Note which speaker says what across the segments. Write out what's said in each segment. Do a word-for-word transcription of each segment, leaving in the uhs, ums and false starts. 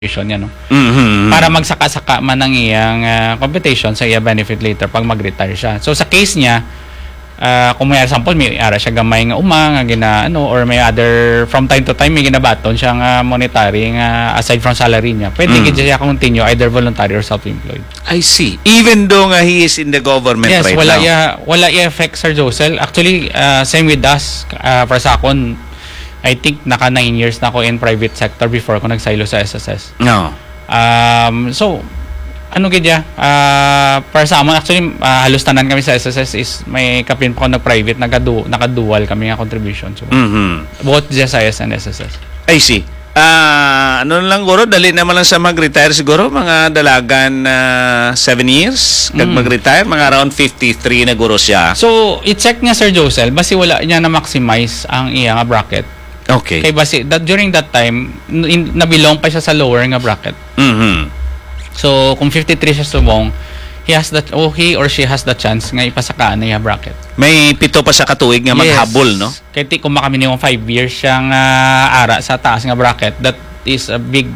Speaker 1: yan, no?
Speaker 2: Mm-hmm.
Speaker 1: Para magsaka-saka man ng iyang uh, computation sa iya benefit later pag mag-retire siya. So sa case niya, uh, kung may example, may ara siya gamay nga uma nga gina ano, or may other from time to time may ginabaton siya nga monetary nga aside from salary niya. Pwede mm. gid siya continue either voluntary or self-employed.
Speaker 2: I see. Even though nga he is in the government
Speaker 1: yes,
Speaker 2: right
Speaker 1: wala
Speaker 2: now.
Speaker 1: Yes, wala iya effect, Sir Josel. Actually, uh, same with us. Uh, para sa akon, I think naka nine years na ako in private sector before ako nagsilo sa S S S.
Speaker 2: No.
Speaker 1: Um, so, ano kaya? Uh, para sa amon, actually, uh, halos tanan kami sa S S S is may kapin pa ako nag-private, nagadu nakadual kami nga contribution. So,
Speaker 2: mm-hmm.
Speaker 1: both G S I S and S S S.
Speaker 2: I see. Ah, uh, ano lang guro, dali naman lang sa mag-retire siguro, mga dalagan na uh, seven years kag mm. mag-retire, mga around fifty-three na guro siya.
Speaker 1: So, i-check niya, Sir Josel, basi wala niya na-maximize ang iya nga bracket.
Speaker 2: Okay.
Speaker 1: Kay basi that during that time in, nabilong pa siya sa lower nga bracket.
Speaker 2: Mhm.
Speaker 1: So kung fifty-three siya subong, he has that oh, he or she has the chance nga ipasakaan na iya bracket.
Speaker 2: May pito pa sa katuig nga
Speaker 1: yes.
Speaker 2: maghabol, no?
Speaker 1: Kay ti kung makami niyong five years siyang uh, ara sa taas nga bracket, that is a big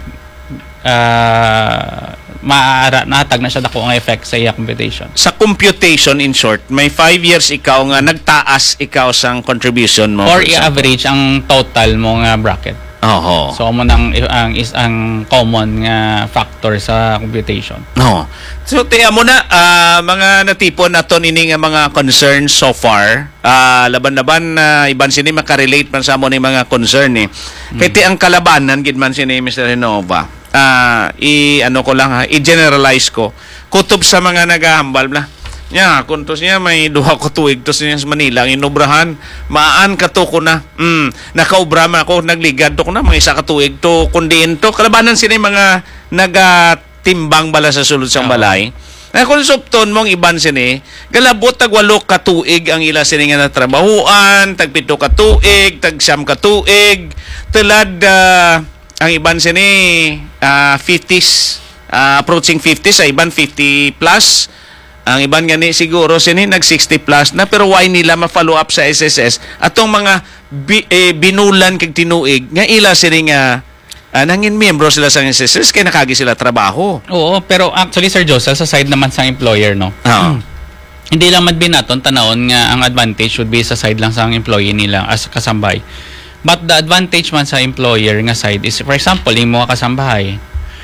Speaker 1: uh, maara natag na siya dako nga effect sa iya computation.
Speaker 2: Sa computation, in short, may five years ikaw nga nagtaas ikaw sang contribution mo.
Speaker 1: Or i-average ang total mo nga bracket.
Speaker 2: Oho.
Speaker 1: So mo nang ang is ang common nga factor sa computation.
Speaker 2: No. So tiya mo na uh, mga natipon naton ini nga mga concerns so far. Uh, laban-laban na uh, iban sini makarelate man sa mo ni mga concern eh. Hmm. Kaya ang kalabanan gid man sini Mister Renova. Uh, i ano ko lang ha, i-generalize ko kutob sa mga nagahambal na nya yeah, kuntos niya may duha ko tuig to siya sa Manila ang inubrahan maan kato ko na mm, nakaubra man ako nagligad to ko na mga isa ka tuig to kundiin to kalabanan sila mga nagatimbang bala sa sulod sang balay na kung supton mong iban sini galabot tag walo ka tuig ang ila sini nga natrabahuan tag pito ka tuig tag siyam ka tuig tulad uh, ang iban sini uh, fifties uh, approaching fifties sa iban fifty plus ang iban gani siguro sini nag sixty plus na pero why nila ma-follow up sa S S S atong mga bi, eh, binulan kag tinuig nga ila sini nga uh, nangin miyembro sila sa S S S kay nakagi sila trabaho.
Speaker 1: Oo, pero actually Sir Joseph sa side naman sa employer no.
Speaker 2: Oh.
Speaker 1: Hindi lang madbinaton tanawon nga ang advantage would be sa side lang sa employee nila as kasambay. But the advantage man sa employer nga side is, for example, yung mga kasambahay,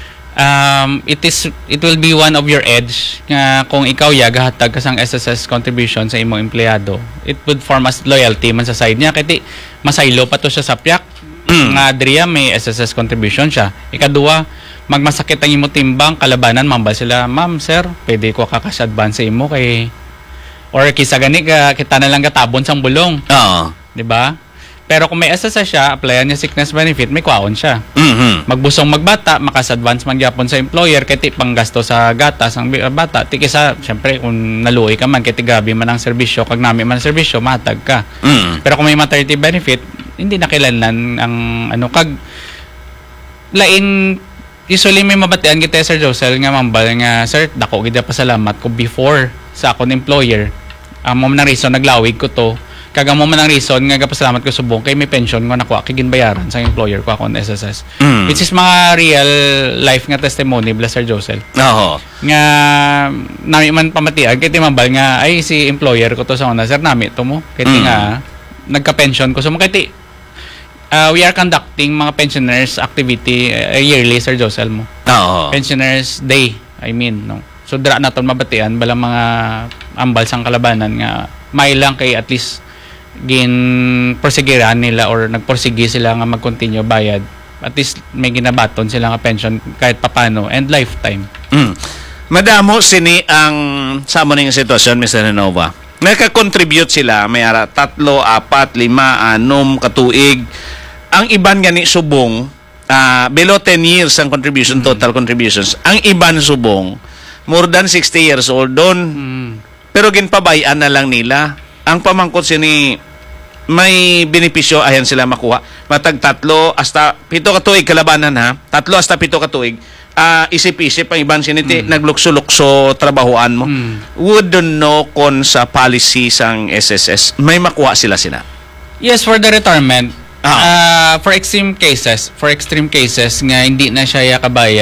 Speaker 1: um, it is it will be one of your edge nga kung ikaw ya gahatag kasang S S S contribution sa imong empleyado, it would form as loyalty man sa side niya kay masaylo pa to siya sa piyak mm. nga adriya may S S S contribution siya. Ikaduha, magmasakit ang imo timbang kalabanan mambal sila, ma'am sir, pwede ko kakas advance sa imo kay or kisa gani ka kita na lang katabon sang bulong.
Speaker 2: Oo.
Speaker 1: Di ba? Pero kung may S S S siya, applyan niya sickness benefit, may kwaon siya.
Speaker 2: Mm-hmm.
Speaker 1: Magbusong magbata, makas-advance man gyapon sa employer, kaya ti panggasto sa gatas ang bata. Ti kisa, syempre, kung naluoy ka man, kaya ti gabi man ang serbisyo, kag nami man ang serbisyo, matag ka.
Speaker 2: Mm-hmm.
Speaker 1: Pero kung may maternity benefit, hindi na kailanlan ang, ano, kag, lain, usually may mabatian kita, Sir Josel, nga mambal nga, sir, dako, gida pa salamat ko before sa akong employer. Ang um, mo na reason, naglawig ko to, kaga mo man ang reason nga gapasalamat ko subong kay may pension ko nakuha kay ginbayaran sa employer ko ako ng S S S. Mm. Which is mga real life nga testimony bla Sir Josel.
Speaker 2: Oo.
Speaker 1: Nga nami man pamatiag kay timambal nga ay si employer ko to sa una sir nami to mo kay mm. nga nagka-pension ko so mo kay uh, we are conducting mga pensioners activity uh, yearly Sir Josel mo.
Speaker 2: Oo.
Speaker 1: Pensioners day I mean no. So dira naton mabatian bala mga ambal sang kalabanan nga may lang kay at least gin porsigiran nila or nagporsigi sila nga mag-continue bayad at least may ginabaton sila nga pension kahit papano and lifetime.
Speaker 2: Mm. Madamo sini ang sa mo ning sitwasyon Mister Renova. Naka-contribute sila may ara tatlo, apat, lima, anom katuig. Ang iban gani subong uh, below ten years ang contribution mm. total contributions. Ang iban subong more than sixty years old don. Mm. Pero ginpabayan na lang nila. Ang pamangkot sini may benepisyo ayan sila makuha. Matag tatlo hasta pito ka tuig kalabanan ha. Tatlo hasta pito ka tuig. Uh, isip-isip ang iban siniti mm. naglukso-lukso trabahoan mo. Mm. Wouldn't know kon sa policy sang S S S may makuha sila sila.
Speaker 1: Yes, for the retirement
Speaker 2: Ah.
Speaker 1: Ah, for extreme cases, for extreme cases nga hindi na siya kabaya